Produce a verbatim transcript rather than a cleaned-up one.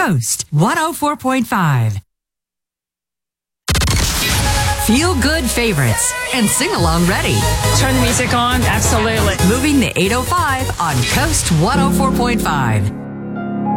Coast one oh four point five. Feel good favorites and sing along ready. Turn the music on, absolutely. Moving the eight oh five on Coast one oh four point five.